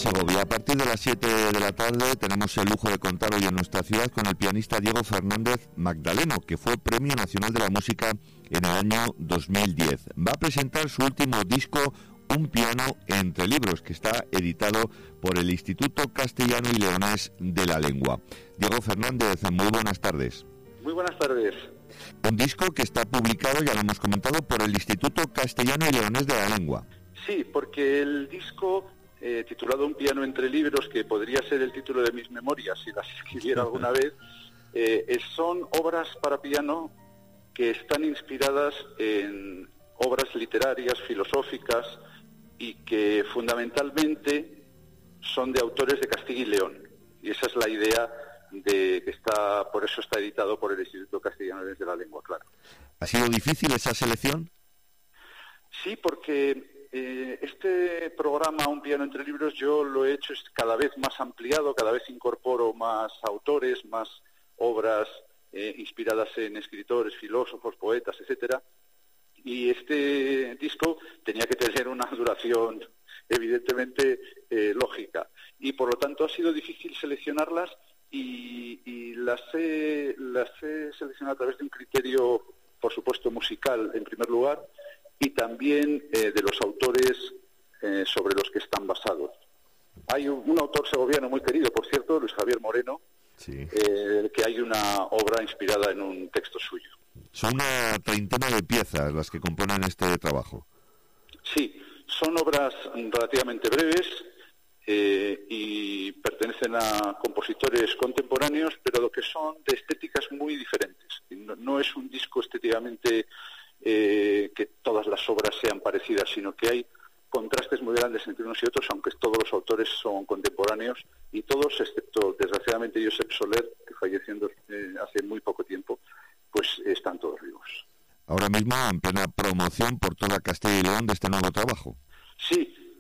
Segovia. A partir de las 7 de la tarde tenemos el lujo de contar hoy en nuestra ciudad con el pianista Diego Fernández Magdaleno, que fue Premio Nacional de la Música en el año 2010. Va a presentar su último disco, Un piano entre libros, que está editado por el Instituto Castellano y Leonés de la Lengua. Diego Fernández, muy buenas tardes. Muy buenas tardes. Un disco que está publicado, ya lo hemos comentado, por el Instituto Castellano y Leonés de la Lengua. Sí, porque el disco titulado Un piano entre libros, que podría ser el título de mis memorias si las escribiera alguna vez, son obras para piano que están inspiradas en obras literarias, filosóficas, y que fundamentalmente son de autores de Castilla y León. Y esa es la idea de que por eso está editado por el Instituto Castellano de la Lengua, claro. ¿Ha sido difícil esa selección? Sí, porque este programa, Un piano entre libros, yo lo he hecho cada vez más ampliado, cada vez incorporo más autores, más obras inspiradas en escritores, filósofos, poetas, etcétera. Y este disco tenía que tener una duración evidentemente lógica. Y por lo tanto ha sido difícil seleccionarlas y las he seleccionado a través de un criterio, por supuesto, musical en primer lugar, y también de los autores sobre los que están basados. Hay un autor segoviano muy querido, por cierto, Luis Javier Moreno, sí, que hay una obra inspirada en un texto suyo. Son una treintena de piezas las que componen este trabajo. Sí, son obras relativamente breves y pertenecen a compositores contemporáneos, pero lo que son de estéticas muy diferentes. No es un disco estéticamente que todas las obras sean parecidas, sino que hay contrastes muy grandes entre unos y otros, aunque todos los autores son contemporáneos, y todos, excepto desgraciadamente Josep Soler, que falleció hace muy poco tiempo, pues están todos vivos. Ahora mismo en plena promoción por toda Castilla y León de este nuevo trabajo. Sí,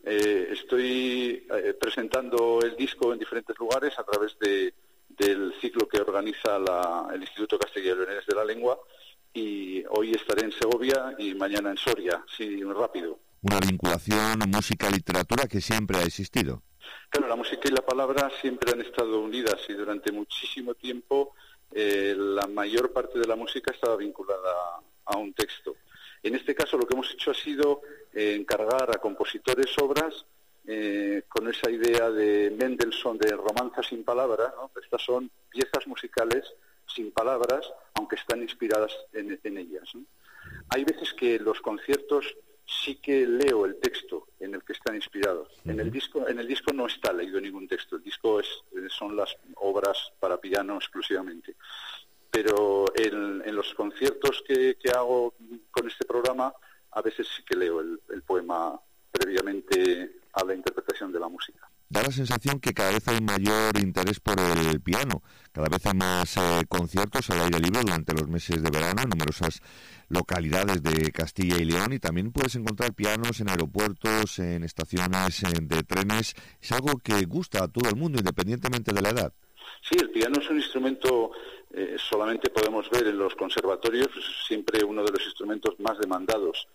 estoy presentando el disco en diferentes lugares a través del ciclo que organiza el Instituto Castellano y Leonés de la Lengua, y hoy estaré en Segovia y mañana en Soria, sí, rápido. Una vinculación música-literatura que siempre ha existido. Claro, la música y la palabra siempre han estado unidas y durante muchísimo tiempo la mayor parte de la música estaba vinculada a un texto. En este caso lo que hemos hecho ha sido encargar a compositores obras con esa idea de Mendelssohn de romanza sin palabras, ¿no? Estas son piezas musicales sin palabras, aunque están inspiradas en ellas, ¿no? Hay veces que los conciertos sí que leo el texto en el que están inspirados. En el disco no está leído ningún texto. El disco son las obras para piano exclusivamente. Pero en los conciertos que hago con este programa, a veces sí que leo el poema previamente a la interpretación de la música. Da la sensación que cada vez hay mayor interés por el piano. Cada vez hay más conciertos al aire libre durante los meses de verano en numerosas localidades de Castilla y León, y también puedes encontrar pianos en aeropuertos, en estaciones de trenes. Es algo que gusta a todo el mundo, independientemente de la edad. Sí, el piano es un instrumento, solamente podemos ver en los conservatorios, siempre uno de los instrumentos más demandados,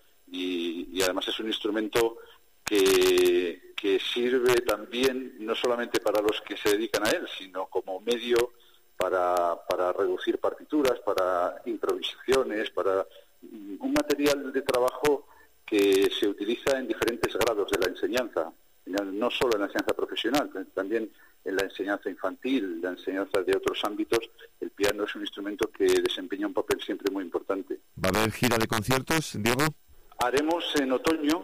y además es un instrumento que sirve también no solamente para los que se dedican a él, sino como medio para reducir partituras, para improvisaciones, para un material de trabajo que se utiliza en diferentes grados de la enseñanza, no solo en la enseñanza profesional, también en la enseñanza infantil, la enseñanza de otros ámbitos. El piano es un instrumento que desempeña un papel siempre muy importante. ¿Va a haber gira de conciertos, Diego? Haremos en otoño,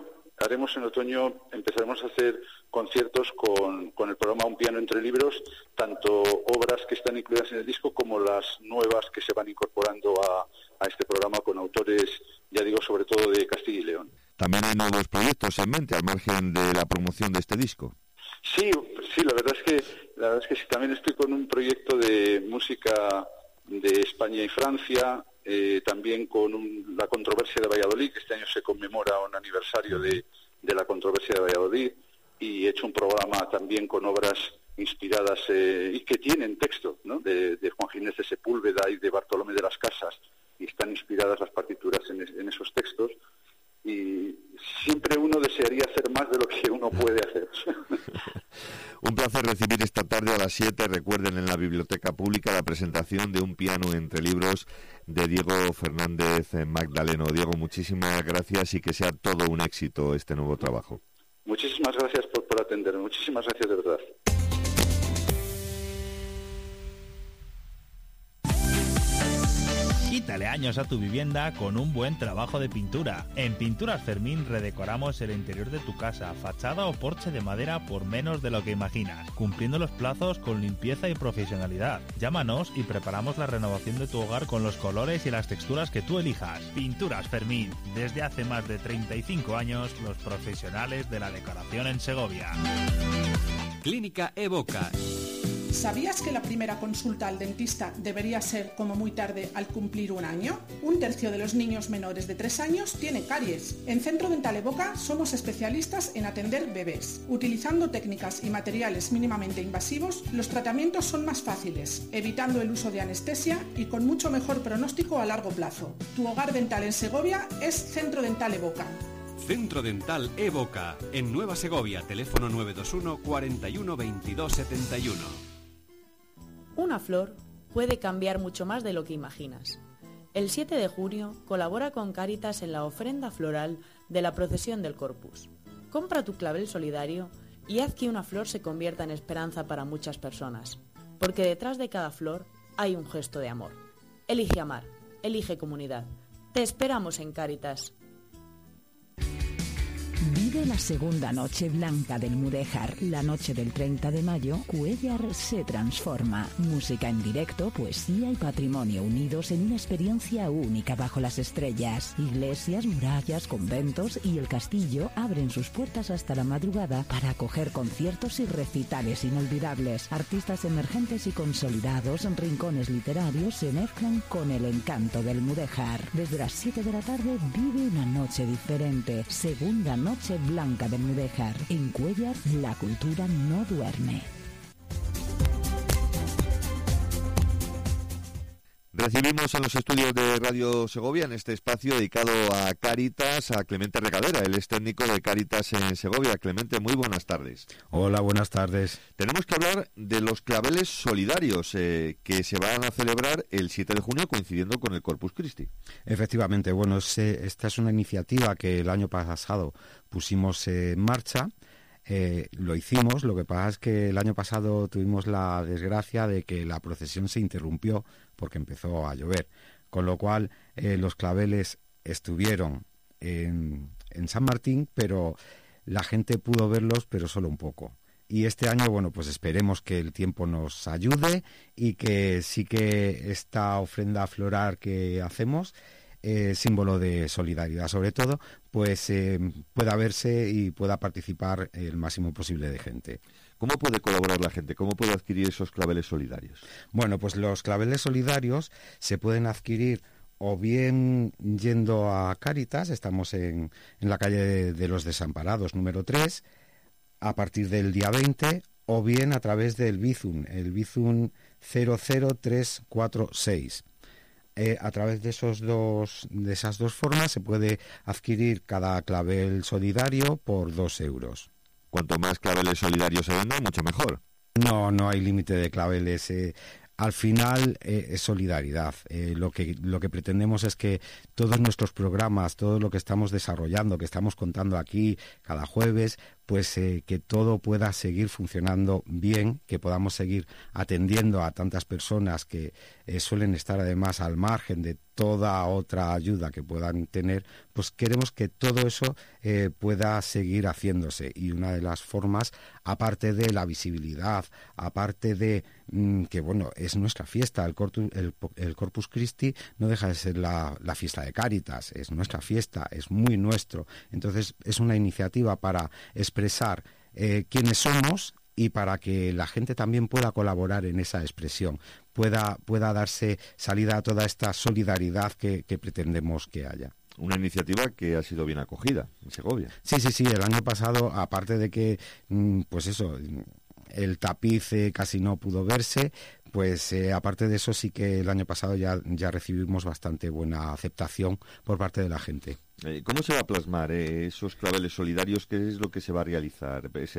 empezaremos a hacer conciertos con el programa Un piano entre libros, tanto obras que están incluidas en el disco como las nuevas que se van incorporando a este programa con autores, ya digo, sobre todo de Castilla y León. ¿También hay nuevos proyectos en mente al margen de la promoción de este disco? Sí, la verdad es que sí, también estoy con un proyecto de música de España y Francia, también con la controversia de Valladolid, que este año se conmemora un aniversario de la controversia de Valladolid, y he hecho un programa también con obras inspiradas y que tienen texto, ¿no? de Juan Ginés de Sepúlveda y de Bartolomé de las Casas, y están inspiradas las partituras en esos textos, y siempre uno desearía hacer más de lo que uno puede hacer. Un placer recibir esta tarde a las 7. Recuerden, en la Biblioteca Pública, la presentación de Un piano entre libros de Diego Fernández Magdaleno. Diego, muchísimas gracias y que sea todo un éxito este nuevo trabajo. Muchísimas gracias por atenderme. Muchísimas gracias de verdad. Quítale años a tu vivienda con un buen trabajo de pintura. En Pinturas Fermín redecoramos el interior de tu casa, fachada o porche de madera por menos de lo que imaginas, cumpliendo los plazos con limpieza y profesionalidad. Llámanos y preparamos la renovación de tu hogar con los colores y las texturas que tú elijas. Pinturas Fermín, desde hace más de 35 años, los profesionales de la decoración en Segovia. Clínica Evoca. ¿Sabías que la primera consulta al dentista debería ser como muy tarde al cumplir un año? Un tercio de los niños menores de 3 años tiene caries. En Centro Dental Evoca somos especialistas en atender bebés. Utilizando técnicas y materiales mínimamente invasivos, los tratamientos son más fáciles, evitando el uso de anestesia y con mucho mejor pronóstico a largo plazo. Tu hogar dental en Segovia es Centro Dental Evoca. Centro Dental Evoca, en Nueva Segovia, teléfono 921 41 22 71. Una flor puede cambiar mucho más de lo que imaginas. El 7 de junio colabora con Cáritas en la ofrenda floral de la procesión del Corpus. Compra tu clavel solidario y haz que una flor se convierta en esperanza para muchas personas, porque detrás de cada flor hay un gesto de amor. Elige amar, elige comunidad. Te esperamos en Cáritas. Vive la segunda noche blanca del Mudéjar. La noche del 30 de mayo, Cuéllar se transforma. Música en directo, poesía y patrimonio unidos en una experiencia única bajo las estrellas. Iglesias, murallas, conventos y el castillo abren sus puertas hasta la madrugada para acoger conciertos y recitales inolvidables. Artistas emergentes y consolidados, rincones literarios se mezclan con el encanto del Mudéjar. Desde las 7 de la tarde vive una noche diferente. Segunda noche blanca del Mudéjar. En Cuéllar, la cultura no duerme. Recibimos en los estudios de Radio Segovia, en este espacio dedicado a Cáritas, a Clemente Recadera. Él es técnico de Cáritas en Segovia. Clemente, muy buenas tardes. Hola, buenas tardes. Tenemos que hablar de los claveles solidarios que se van a celebrar el 7 de junio coincidiendo con el Corpus Christi. Efectivamente, bueno, esta es una iniciativa que el año pasado pusimos en marcha. Lo hicimos, lo que pasa es que el año pasado tuvimos la desgracia de que la procesión se interrumpió porque empezó a llover, con lo cual los claveles estuvieron en San Martín, pero la gente pudo verlos, pero solo un poco. Y este año, bueno, pues esperemos que el tiempo nos ayude y que sí que esta ofrenda floral que hacemos, símbolo de solidaridad sobre todo, pues pueda verse y pueda participar el máximo posible de gente. ¿Cómo puede colaborar la gente? ¿Cómo puede adquirir esos claveles solidarios? Bueno, pues los claveles solidarios se pueden adquirir o bien yendo a Cáritas, estamos en la calle de los Desamparados, número 3, a partir del día 20, o bien a través del Bizum, el Bizum 00346. A través de esas dos formas se puede adquirir cada clavel solidario por 2 euros. Cuanto más claveles solidarios se vendan, mucho mejor. No hay límite de claveles. Al final es solidaridad. Lo que pretendemos es que todos nuestros programas, todo lo que estamos desarrollando, que estamos contando aquí cada jueves, pues que todo pueda seguir funcionando bien, que podamos seguir atendiendo a tantas personas que suelen estar además al margen de toda otra ayuda que puedan tener, pues queremos que todo eso pueda seguir haciéndose. Y una de las formas, aparte de la visibilidad, aparte de que, bueno, es nuestra fiesta, el Corpus Christi no deja de ser la fiesta de Cáritas, es nuestra fiesta, es muy nuestro. Entonces es una iniciativa para expresar quiénes somos y para que la gente también pueda colaborar en esa expresión, pueda darse salida a toda esta solidaridad que pretendemos que haya. Una iniciativa que ha sido bien acogida en Segovia. Sí, el año pasado, aparte de que, pues eso, el tapiz casi no pudo verse, pues aparte de eso sí que el año pasado ya recibimos bastante buena aceptación por parte de la gente. ¿Cómo se va a plasmar esos claveles solidarios? ¿Qué es lo que se va a realizar ese día?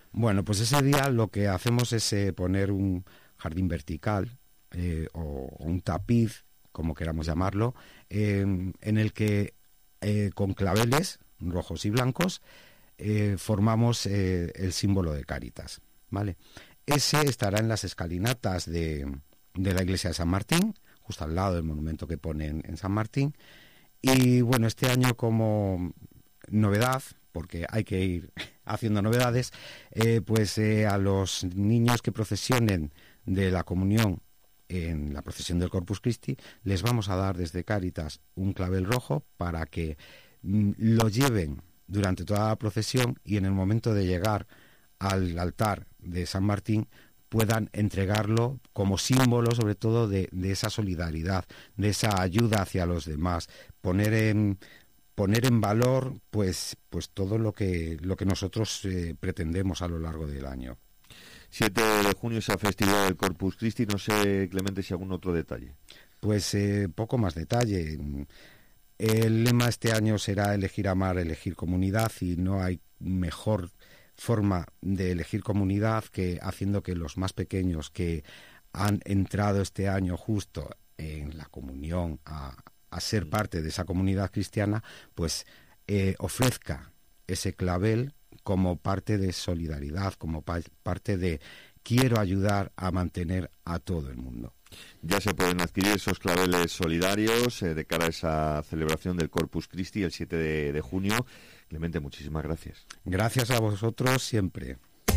Bueno, pues ese día lo que hacemos es poner un jardín vertical o un tapiz, como queramos llamarlo, en el que con claveles rojos y blancos formamos el símbolo de Cáritas, ¿vale? Ese estará en las escalinatas de la iglesia de San Martín, justo al lado del monumento que ponen en San Martín. Y bueno, este año como novedad, porque hay que ir haciendo novedades, a los niños que procesionen de la comunión en la procesión del Corpus Christi, les vamos a dar desde Cáritas un clavel rojo para que lo lleven durante toda la procesión y en el momento de llegar al altar de San Martín puedan entregarlo como símbolo sobre todo de esa solidaridad, de esa ayuda hacia los demás, poner en valor pues todo lo que nosotros pretendemos a lo largo del año. 7 de junio esa festividad del Corpus Christi, no sé, Clemente, si algún otro detalle. Pues poco más detalle. El lema este año será elegir amar, elegir comunidad, y no hay mejor forma de elegir comunidad que haciendo que los más pequeños que han entrado este año justo en la comunión a ser parte de esa comunidad cristiana, pues ofrezca ese clavel como parte de solidaridad, como parte de quiero ayudar a mantener a todo el mundo. Ya se pueden adquirir esos claveles solidarios de cara a esa celebración del Corpus Christi el 7 de junio. Clemente, muchísimas gracias. Gracias a vosotros siempre.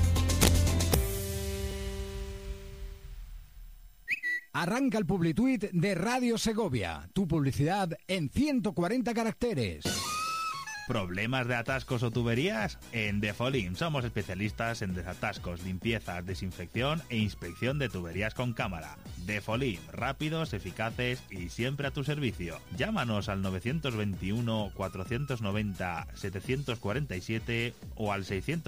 Arranca el Publituit de Radio Segovia. Tu publicidad en 140 caracteres. ¿Problemas de atascos o tuberías? En Defolim somos especialistas en desatascos, limpiezas, desinfección e inspección de tuberías con cámara. Defolim, rápidos, eficaces y siempre a tu servicio. Llámanos al 921-490-747 o al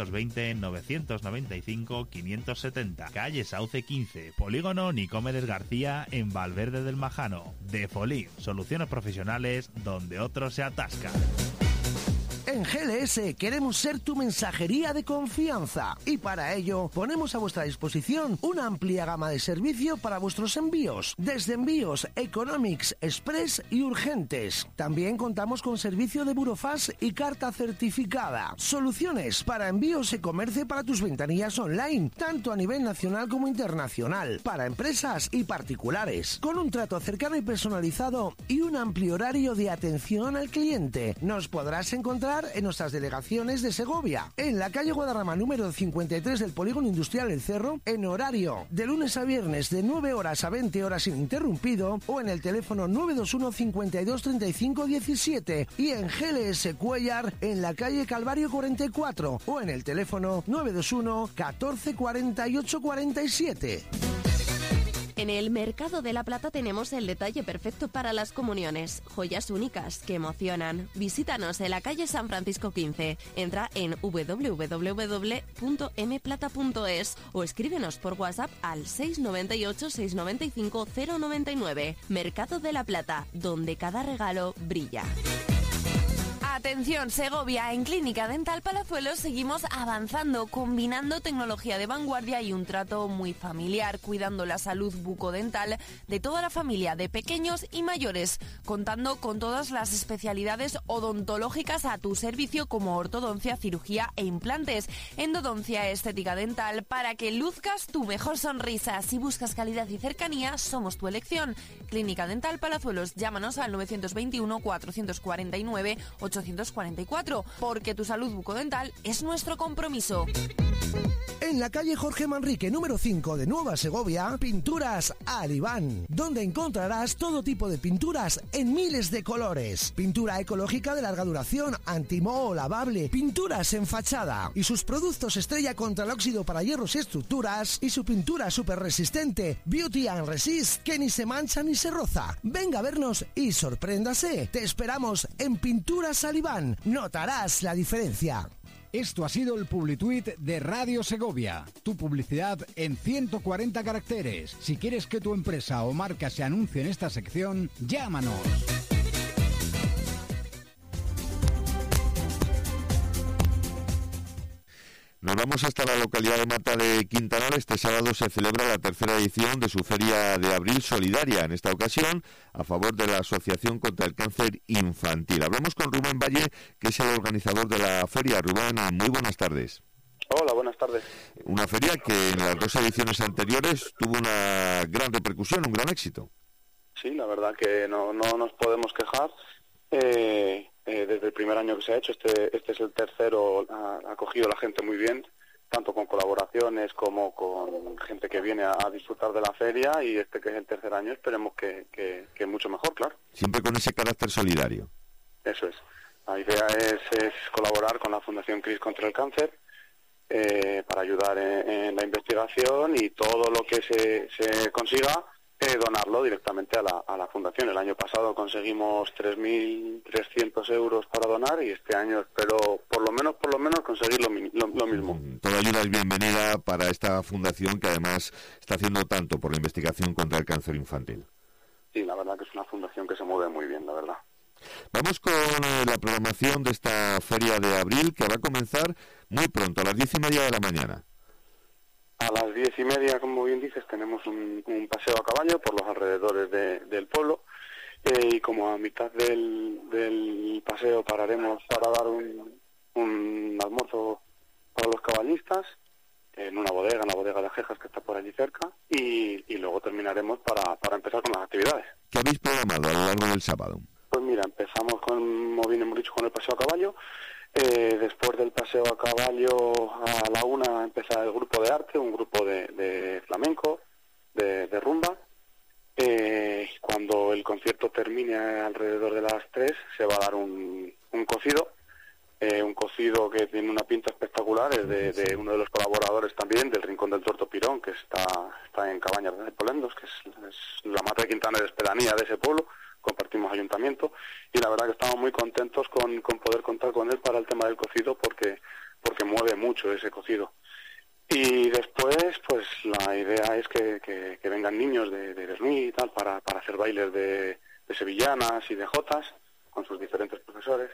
620-995-570. Calle Sauce 15, Polígono Nicomedes García en Valverde del Majano. Defolim, soluciones profesionales donde otros se atascan. En GLS queremos ser tu mensajería de confianza y para ello ponemos a vuestra disposición una amplia gama de servicio para vuestros envíos, desde envíos Economics, Express y urgentes. También contamos con servicio de burofax y carta certificada. Soluciones para envíos y comercio para tus ventanillas online, tanto a nivel nacional como internacional, para empresas y particulares, con un trato cercano y personalizado y un amplio horario de atención al cliente. Nos podrás encontrar en nuestras delegaciones de Segovia, en la calle Guadarrama número 53 del Polígono Industrial El Cerro, en horario de lunes a viernes de 9 horas a 20 horas ininterrumpido, o en el teléfono 921 52 35 17 y en GLS Cuellar en la calle Calvario 44 o en el teléfono 921 14 48 47. En el Mercado de la Plata tenemos el detalle perfecto para las comuniones. Joyas únicas que emocionan. Visítanos en la calle San Francisco 15. Entra en www.mplata.es o escríbenos por WhatsApp al 698 695 099. Mercado de la Plata, donde cada regalo brilla. Atención Segovia, en Clínica Dental Palazuelos seguimos avanzando, combinando tecnología de vanguardia y un trato muy familiar, cuidando la salud bucodental de toda la familia, de pequeños y mayores, contando con todas las especialidades odontológicas a tu servicio como ortodoncia, cirugía e implantes, endodoncia, estética dental, para que luzcas tu mejor sonrisa. Si buscas calidad y cercanía, somos tu elección. Clínica Dental Palazuelos, llámanos al 921 449 844, porque tu salud bucodental es nuestro compromiso. En la calle Jorge Manrique, número 5 de Nueva Segovia, Pinturas Alibán, donde encontrarás todo tipo de pinturas en miles de colores. Pintura ecológica de larga duración, antimoho, lavable, pinturas en fachada y sus productos estrella contra el óxido para hierros y estructuras, y su pintura súper resistente, Beauty and Resist, que ni se mancha ni se roza. Venga a vernos y sorpréndase. Te esperamos en Pinturas Alibán. Notarás la diferencia. Esto ha sido el Publituit de Radio Segovia, tu publicidad en 140 caracteres. Si quieres que tu empresa o marca se anuncie en esta sección, llámanos. Nos vamos hasta la localidad de Mata de Quintanar. Este sábado se celebra la tercera edición de su Feria de Abril Solidaria, en esta ocasión a favor de la Asociación contra el Cáncer Infantil. Hablamos con Rubén Valle, que es el organizador de la feria. Rubén, muy buenas tardes. Hola, buenas tardes. Una feria que en las 2 ediciones anteriores tuvo una gran repercusión, un gran éxito. Sí, la verdad que no nos podemos quejar. Desde el primer año que se ha hecho, este es el tercero, ha acogido la gente muy bien, tanto con colaboraciones como con gente que viene a disfrutar de la feria, y este que es el tercer año esperemos que mucho mejor, claro. Siempre con ese carácter solidario. Eso es. La idea es colaborar con la Fundación CRIS contra el Cáncer para ayudar en la investigación, y todo lo que se consiga donarlo directamente a la Fundación. El año pasado conseguimos 3.300 euros para donar, y este año espero por lo menos conseguir lo mismo. Toda ayuda es bienvenida para esta fundación, que además está haciendo tanto por la investigación contra el cáncer infantil. Sí, la verdad que es una fundación que se mueve muy bien, la verdad. Vamos con la programación de esta Feria de Abril, que va a comenzar muy pronto, a las 10:30 de la mañana. A las 10:30, como bien dices, tenemos un paseo a caballo por los alrededores del pueblo, y como a mitad del paseo pararemos para dar un almuerzo para los caballistas en una bodega, en la bodega de Ajejas, que está por allí cerca, y luego terminaremos para empezar con las actividades. ¿Qué habéis programado a lo largo del sábado? Pues mira, empezamos como bien hemos dicho, con el paseo a caballo. Después del paseo a caballo, a la 1 empezará el grupo de arte, un grupo de flamenco, de rumba. Cuando el concierto termine alrededor de las 3, se va a dar un cocido que tiene una pinta espectacular. Es de uno de los colaboradores también del Rincón del Tuerto Pirón, que está en Cabañas de Polendos, que es la Mata de Quintanar, es pedanía de ese pueblo. Compartimos ayuntamiento, y la verdad que estamos muy contentos con poder contar con él para el tema del cocido, porque mueve mucho ese cocido. Y después, pues la idea es que vengan niños de Bernuy y tal para hacer bailes de sevillanas y de jotas con sus diferentes profesores,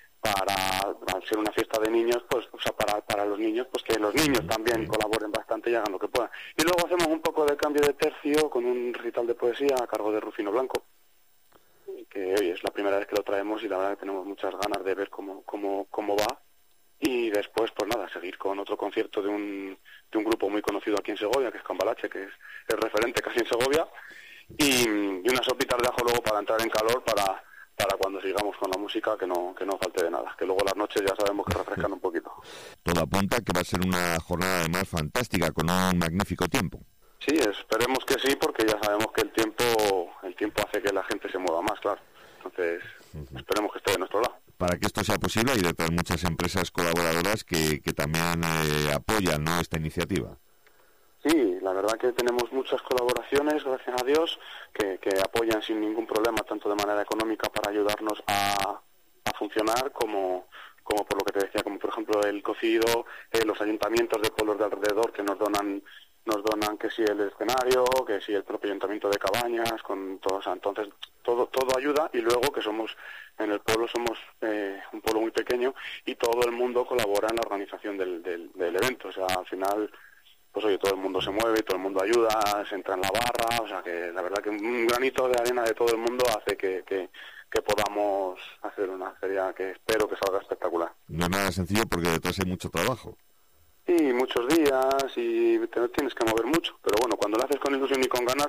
para ser una fiesta de niños, pues, o sea, para los niños, pues que los niños también colaboren bastante y hagan lo que puedan. Y luego hacemos un poco de cambio de tercio con un recital de poesía a cargo de Rufino Blanco, que hoy es la primera vez que lo traemos, y la verdad que tenemos muchas ganas de ver cómo va. Y después, pues nada, seguir con otro concierto de un grupo muy conocido aquí en Segovia, que es Cambalache, que es el referente casi en Segovia, y unas sopitas de ajo luego para entrar en calor, para cuando sigamos con la música, que no falte de nada, que luego las noches ya sabemos que refrescan un poquito. Todo apunta que va a ser una jornada además fantástica, con un magnífico tiempo. Sí, esperemos que sí, porque ya sabemos que el tiempo hace que la gente se mueva más, claro. Entonces, esperemos que esté de nuestro lado. Para que esto sea posible, hay detrás muchas empresas colaboradoras que también apoyan, ¿no?, esta iniciativa. Sí, la verdad que tenemos muchas colaboraciones, gracias a Dios, que apoyan sin ningún problema, tanto de manera económica para ayudarnos a funcionar, como por lo que te decía, como por ejemplo el cocido, los ayuntamientos de pueblos de alrededor que nos donan que si el escenario, que si el propio ayuntamiento de Cabañas, con todos, entonces todo ayuda. Y luego que en el pueblo somos un pueblo muy pequeño, y todo el mundo colabora en la organización del evento. O sea, al final, pues oye, todo el mundo se mueve, todo el mundo ayuda, se entra en la barra, o sea que la verdad que un granito de arena de todo el mundo hace que podamos hacer una feria que espero que salga espectacular. No es nada sencillo, porque detrás hay mucho trabajo. Sí, muchos días, y te tienes que mover mucho, pero bueno, cuando lo haces con ilusión y con ganas,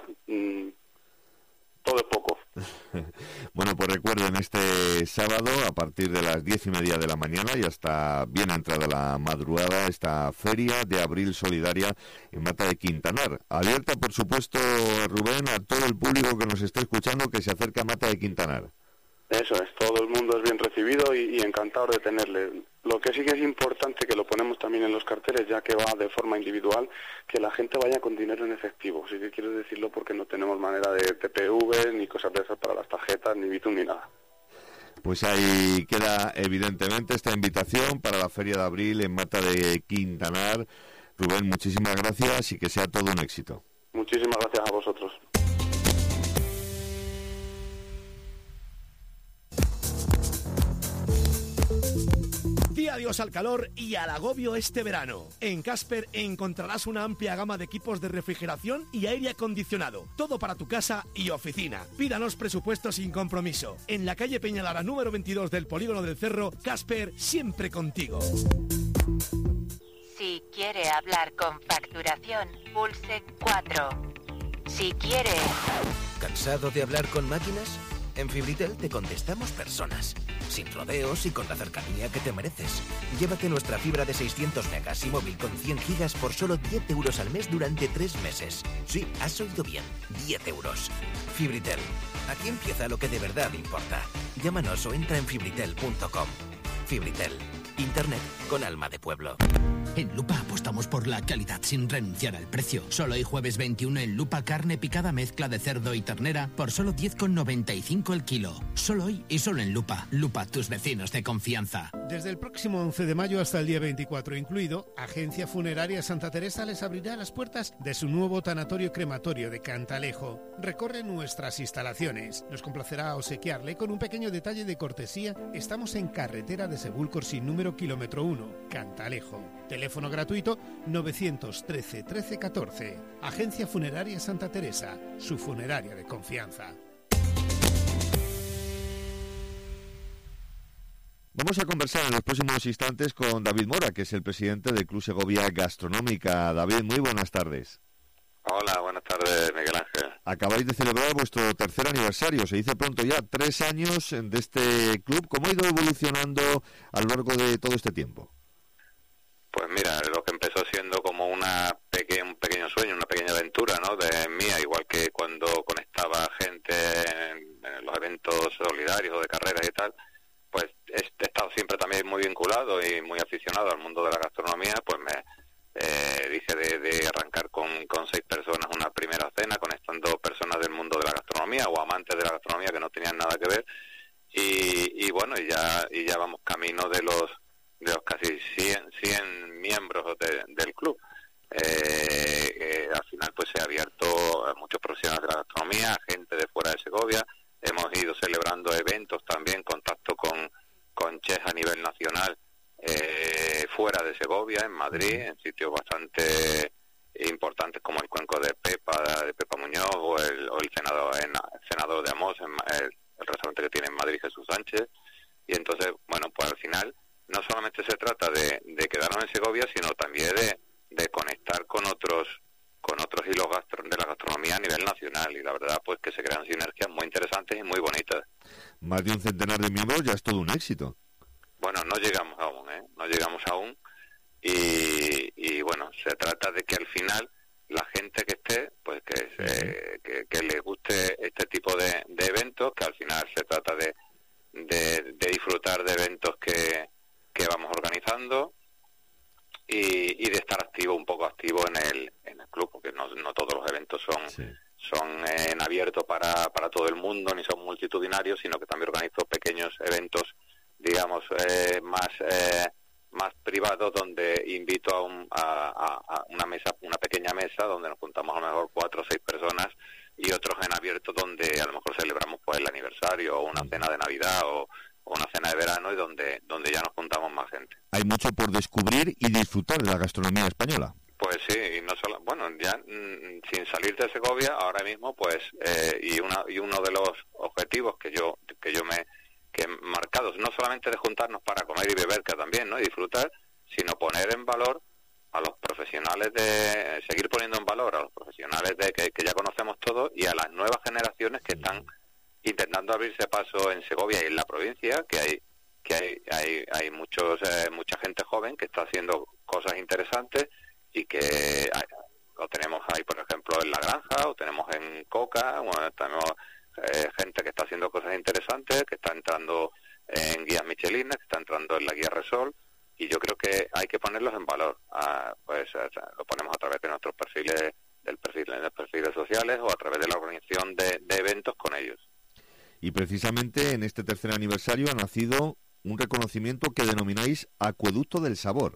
todo es poco. Bueno, pues recuerden, este sábado a partir de las 10:30 de la mañana y hasta bien entrada la madrugada, esta Feria de Abril Solidaria en Mata de Quintanar. Abierta, por supuesto, Rubén, a todo el público que nos esté escuchando, que se acerca a Mata de Quintanar. Eso es, todo el mundo es bien recibido y encantado de tenerle. Lo que sí que es importante, que lo ponemos también en los carteles, ya que va de forma individual, que la gente vaya con dinero en efectivo. Sí que quiero decirlo, porque no tenemos manera de TPV ni cosas de esas para las tarjetas, ni Bitum ni nada. Pues ahí queda evidentemente esta invitación para la Feria de Abril en Mata de Quintanar. Rubén, muchísimas gracias y que sea todo un éxito. Muchísimas gracias a vosotros. Di adiós al calor y al agobio este verano. En Casper encontrarás una amplia gama de equipos de refrigeración y aire acondicionado. Todo para tu casa y oficina. Pídanos presupuestos sin compromiso. En la calle Peñalara número 22 del Polígono del Cerro, Casper, siempre contigo. Si quiere hablar con facturación, pulse 4. Si quiere... ¿Cansado de hablar con máquinas? En Fibritel te contestamos personas, sin rodeos y con la cercanía que te mereces. Llévate nuestra fibra de 600 megas y móvil con 100 gigas por solo 10 euros al mes durante 3 meses. Sí, has oído bien, 10 euros. Fibritel, aquí empieza lo que de verdad importa. Llámanos o entra en fibritel.com. Fibritel, internet con alma de pueblo. En Lupa apostamos por la calidad sin renunciar al precio. Solo hoy jueves 21 en Lupa carne picada mezcla de cerdo y ternera por solo 10,95 el kilo. Solo hoy y solo en Lupa. Lupa, tus vecinos de confianza. Desde el próximo 11 de mayo hasta el día 24 incluido, Agencia Funeraria Santa Teresa les abrirá las puertas de su nuevo tanatorio crematorio de Cantalejo. Recorre nuestras instalaciones. Nos complacerá obsequiarle con un pequeño detalle de cortesía. Estamos en carretera de Sebúlcor sin número kilómetro 1, Cantalejo. Teléfono gratuito 913 13 14. Agencia Funeraria Santa Teresa, su funeraria de confianza. Vamos a conversar en los próximos instantes con David Mora, que es el presidente del Club Segovia Gastronómica. David, muy buenas tardes. Hola, buenas tardes, Miguel Ángel. Acabáis de celebrar vuestro tercer aniversario, se dice pronto ya, 3 años de este club. ¿Cómo ha ido evolucionando a lo largo de todo este tiempo? Pues mira, lo que empezó siendo como un pequeño sueño, una pequeña aventura, ¿no?, de mía, igual que cuando conectaba gente en los eventos solidarios o de carreras y tal, pues he estado siempre también muy vinculado y muy aficionado al mundo de la gastronomía. Pues me dije de arrancar con 6 personas una primera cena, conectando personas del mundo de la gastronomía o amantes de la gastronomía que no tenían nada que ver, y bueno, y ya vamos camino de los casi 100 miembros del club. Al final pues se ha abierto a muchos profesionales de la gastronomía, gente de fuera de Segovia. Hemos ido celebrando eventos también, contacto con chefs a nivel nacional, fuera de Segovia, en Madrid, en sitios bastante importantes como el Cuenco de Pepa Muñoz, o el Senador de Amos, el restaurante que tiene en Madrid Jesús Sánchez. Y entonces, bueno, pues al final no solamente se trata de quedarnos en Segovia, sino también de conectar con otros hilos de la gastronomía a nivel nacional, y la verdad pues que se crean sinergias muy interesantes y muy bonitas. Más de un centenar de miembros ya es todo un éxito. Bueno, no llegamos aún, y bueno, se trata de que al final la gente que esté, pues que le guste este tipo de eventos, que al final se trata de disfrutar de eventos que vamos organizando, y de estar un poco activo en el club, porque no todos los eventos son en abierto para todo el mundo, ni son multitudinarios, sino que también organizo pequeños eventos, digamos, más privados, donde invito a una pequeña mesa donde nos juntamos a lo mejor 4 o 6 personas, y otros en abierto donde a lo mejor celebramos pues el aniversario, o una cena de Navidad, o una cena de verano, y donde ya nos juntamos más gente. Hay mucho por descubrir y disfrutar de la gastronomía española. Pues sí, y no solo, bueno, ya sin salir de Segovia ahora mismo, pues y uno de los objetivos que yo me he marcado, no solamente de juntarnos para comer y beber, que también, ¿no?, y disfrutar, sino poner en valor a los profesionales, seguir poniendo en valor a los profesionales que ya conocemos todos, y a las nuevas generaciones que están intentando abrirse paso en Segovia y en la provincia, que hay mucha gente joven que está haciendo cosas interesantes, y que lo tenemos ahí, por ejemplo, en La Granja, o tenemos en Coca, bueno, tenemos gente que está haciendo cosas interesantes, que está entrando en guías Michelin, que está entrando en la guía Resol, y yo creo que hay que ponerlos en valor. Lo ponemos a través de nuestros perfiles, de los perfiles sociales, o a través de la organización de eventos con ellos. Y precisamente en este tercer aniversario ha nacido un reconocimiento que denomináis Acueducto del Sabor.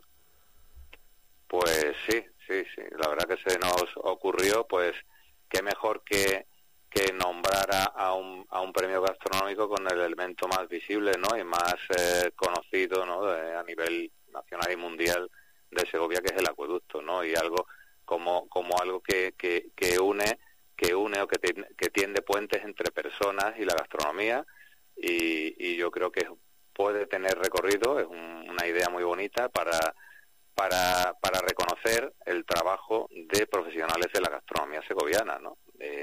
Pues sí, la verdad que se nos ocurrió, pues qué mejor que nombrara a un premio gastronómico con el elemento más visible, ¿no? Y más conocido, ¿no? A nivel nacional y mundial de Segovia, que es el acueducto, ¿no? Y algo como algo que une o que tiende puentes entre personas y la gastronomía, y yo creo que puede tener recorrido. Es una idea muy bonita para reconocer el trabajo de profesionales de la gastronomía segoviana, ¿no?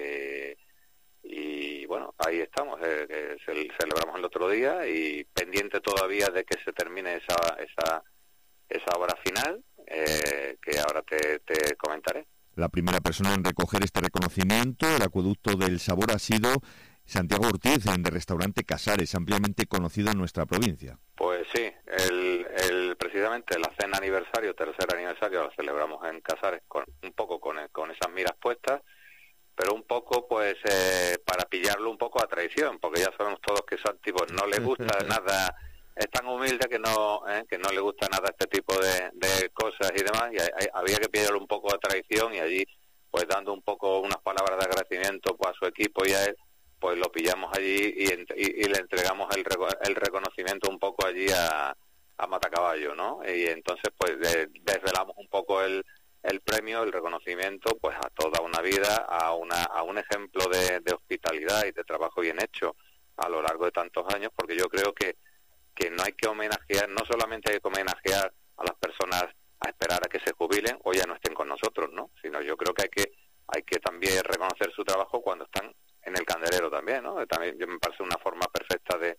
Y bueno, ahí estamos, celebramos el otro día y pendiente todavía de que se termine esa obra final, que ahora te comentaré. La primera persona en recoger este reconocimiento, el Acueducto del Sabor, ha sido Santiago Ortiz, de Restaurante Casares, ampliamente conocido en nuestra provincia. Pues sí, precisamente la cena aniversario, tercer aniversario, la celebramos en Casares un poco con esas miras puestas, pero un poco pues para pillarlo un poco a traición, porque ya sabemos todos que Santi pues no le gusta nada, es tan humilde que no le gusta nada este tipo de cosas y demás, y había que pillarlo un poco a traición, y allí pues dando un poco unas palabras de agradecimiento pues a su equipo y a él, pues lo pillamos allí y le entregamos el reconocimiento un poco allí a Matacaballo, ¿no? Y entonces pues desvelamos un poco el premio, el reconocimiento pues a toda una vida, a un ejemplo de hospitalidad y de trabajo bien hecho a lo largo de tantos años, porque yo creo que no hay que homenajear, no solamente hay que homenajear a las personas a esperar a que se jubilen o ya no estén con nosotros, ¿no? Sino yo creo que hay que también reconocer su trabajo cuando están en el candelero también, ¿no? También me parece una forma perfecta de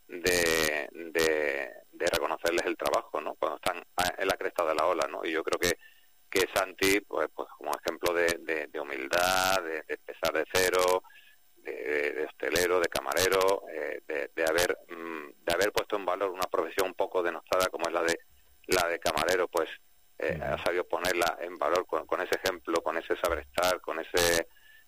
reconocerles el trabajo, ¿no? Cuando están en la cresta de la ola, ¿no? Y yo creo que Santi, pues como ejemplo de humildad, de empezar de cero, de hostelero, de camarero, de haber puesto en valor una profesión un poco denostada como es la de camarero, pues ha sabido ponerla en valor con ese ejemplo, con ese saber estar, con ese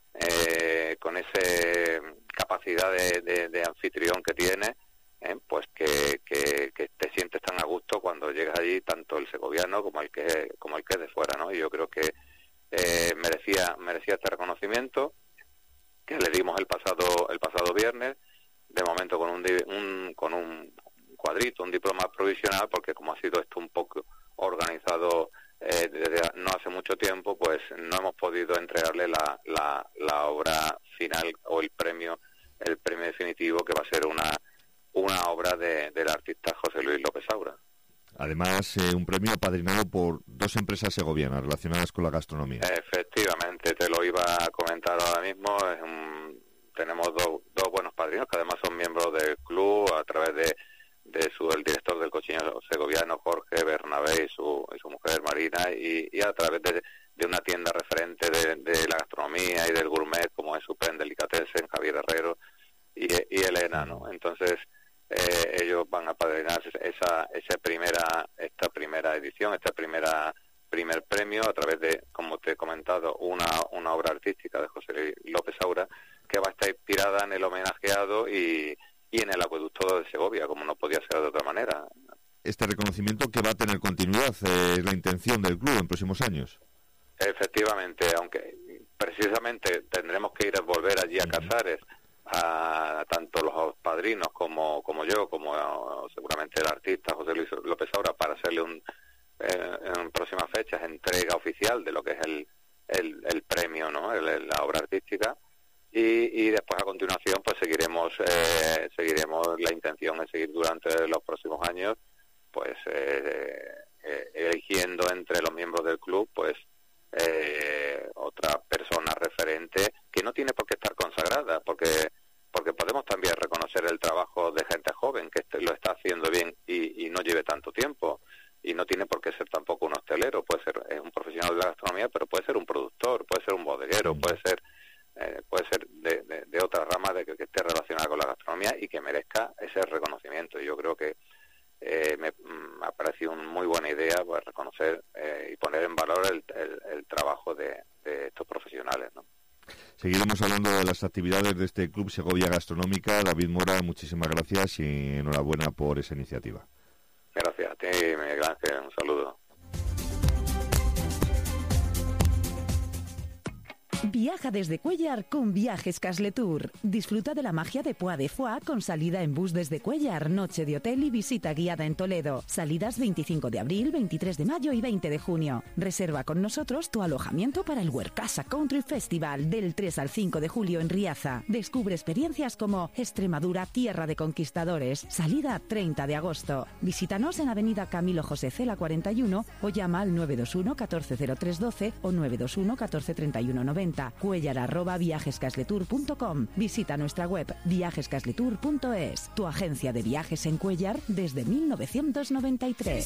capacidad de anfitrión que tiene, pues que te sientes tan a gusto cuando llegas allí, tanto el segoviano como el que es de fuera, ¿no? Y yo creo que merecía este reconocimiento que le dimos el pasado viernes, de momento con un cuadrito, un diploma provisional, porque como ha sido esto un poco organizado desde no hace mucho tiempo, pues no hemos podido entregarle la obra final o el premio definitivo, que va a ser una obra del artista José Luis López Saura. Además, un premio apadrinado por 2 empresas segovianas relacionadas con la gastronomía. Efectivamente, te lo iba a comentar ahora mismo. Tenemos dos buenos padrinos que además son miembros del club a través de el director del Cocinero Segoviano, Jorge Bernabé, y su mujer Marina, y a través de una tienda referente de la gastronomía y del gourmet como es Supreme Delicatessen, Javier Herrero y Elena, ¿no? Entonces ellos van a padrinar esta primera edición, primer premio a través de, como te he comentado, una obra artística de José López Saura, que va a estar inspirada en el homenajeado y en el acueducto de Segovia, como no podía ser de otra manera. Este reconocimiento, que va a tener continuidad, es la intención del club en próximos años. Efectivamente, aunque precisamente tendremos que volver allí a Casares, a tanto los padrinos como yo, como seguramente el artista José Luis López Saura, para hacerle en próximas fechas entrega oficial de lo que es el premio, ¿no? La obra artística. Y después a continuación pues seguiremos la intención es seguir durante los próximos años pues eligiendo entre los miembros del club pues otra persona referente que no tiene por qué estar consagrada, porque podemos también reconocer el trabajo de gente joven que lo está haciendo bien y no lleve tanto tiempo, y no tiene por qué ser tampoco un hostelero, puede ser un profesional de la gastronomía, pero puede ser un productor, puede ser un bodeguero, puede ser de otra rama que esté relacionada con la gastronomía y que merezca ese reconocimiento. Y yo creo que me ha parecido una muy buena idea pues reconocer y poner en valor el trabajo de estos profesionales, ¿no? Seguiremos hablando de las actividades de este Club Segovia Gastronómica. David Mora, muchísimas gracias y enhorabuena por esa iniciativa. Gracias a ti, Miguel Ángel, un saludo. Viaja desde Cuéllar con Viajes Casletur. Disfruta de la magia de Poix de Foix con salida en bus desde Cuéllar, noche de hotel y visita guiada en Toledo. Salidas 25 de abril, 23 de mayo y 20 de junio. Reserva con nosotros tu alojamiento para el Huercasa Country Festival del 3 al 5 de julio en Riaza. Descubre experiencias como Extremadura, tierra de conquistadores. Salida 30 de agosto. Visítanos en Avenida Camilo José Cela 41 o llama al 921 140312 o 921 143190. Cuéllar@viajescasletur.com. Visita nuestra web viajescasletur.es. Tu agencia de viajes en Cuéllar desde 1993.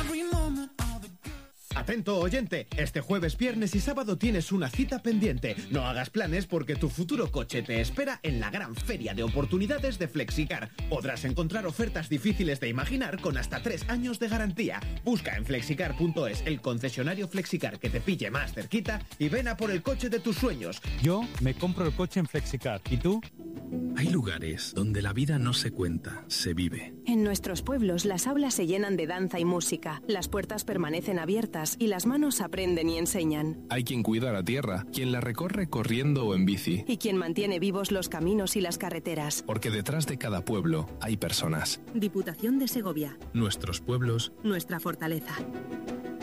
Atento oyente, este jueves, viernes y sábado tienes una cita pendiente. No hagas planes porque tu futuro coche te espera en la gran feria de oportunidades de Flexicar. Podrás encontrar ofertas difíciles de imaginar con hasta 3 años de garantía. Busca en flexicar.es el concesionario Flexicar que te pille más cerquita y ven a por el coche de tus sueños. Yo me compro el coche en Flexicar. ¿Y tú? Hay lugares donde la vida no se cuenta, se vive. En nuestros pueblos las aulas se llenan de danza y música, las puertas permanecen abiertas y las manos aprenden y enseñan. Hay quien cuida la tierra, quien la recorre corriendo o en bici. Y quien mantiene vivos los caminos y las carreteras. Porque detrás de cada pueblo hay personas. Diputación de Segovia. Nuestros pueblos. Nuestra fortaleza.